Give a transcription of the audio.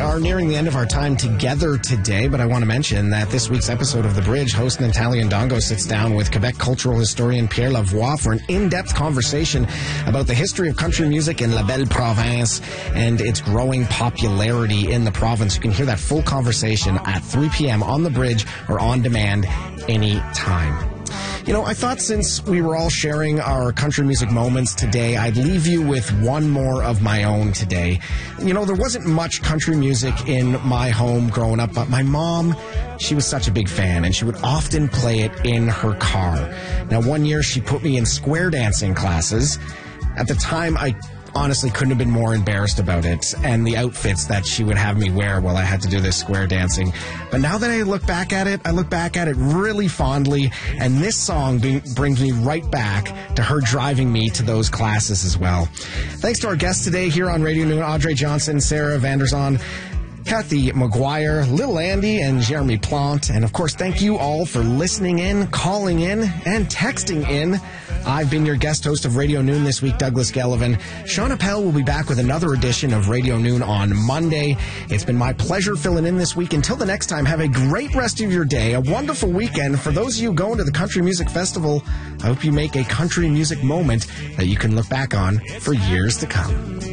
are nearing the end of our time together today, but I want to mention that this week's episode of The Bridge, host Natalie Ndongo sits down with Quebec cultural historian Pierre Lavoie for an in-depth conversation about the history of country music in La Belle Province and its growing popularity in the province. You can hear that full conversation at 3 p.m. on The Bridge or on demand anytime. You know, I thought since we were all sharing our country music moments today, I'd leave you with one more of my own today. You know, there wasn't much country music in my home growing up, but my mom, she was such a big fan, and she would often play it in her car. Now, one year she put me in square dancing classes. At the time, I honestly couldn't have been more embarrassed about it and the outfits that she would have me wear while I had to do this square dancing. But now that I look back at it really fondly, and this song brings me right back to her driving me to those classes as well. Thanks to our guests today here on Radio Noon, Audrey Johnson, Sarah Vanderzon, Kathy McGuire, Little Andy, and Jeremy Plante. And of course, thank you all for listening in, calling in, and texting in. I've been your guest host of Radio Noon this week, Douglas Gellivan. Sean Appel will be back with another edition of Radio Noon on Monday. It's been my pleasure filling in this week. Until the next time, have a great rest of your day, a wonderful weekend. For those of you going to the Country Music Festival, I hope you make a country music moment that you can look back on for years to come.